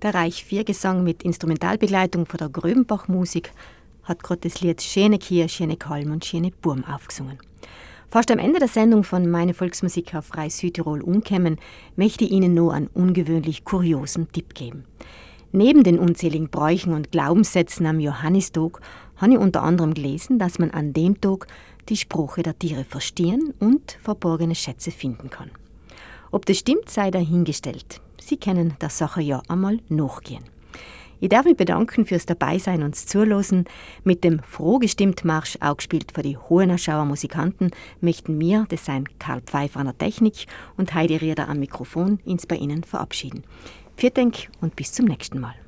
Der Reich-4-Gesang mit Instrumentalbegleitung von der Gröbenbach-Musik hat gerade das Lied «Schöne Kier, schöne Kalm und schöne Burm» aufgesungen. Fast am Ende der Sendung von Meine Volksmusik auf Frei Südtirol umkämen, möchte ich Ihnen noch einen ungewöhnlich kuriosen Tipp geben. Neben den unzähligen Bräuchen und Glaubenssätzen am Johannistag habe ich unter anderem gelesen, dass man an dem Tag die Sprache der Tiere verstehen und verborgene Schätze finden kann. Ob das stimmt, sei dahingestellt. Sie können der Sache ja einmal nachgehen. Ich darf mich bedanken fürs Dabeisein und Zuhören. Mit dem Frohgestimmt Marsch, auch gespielt von den Hohenerschauer Musikanten, möchten wir, das sind Karl Pfeiffer an der Technik und Heidi Rieder am Mikrofon, uns bei Ihnen verabschieden. Vielen Dank und bis zum nächsten Mal.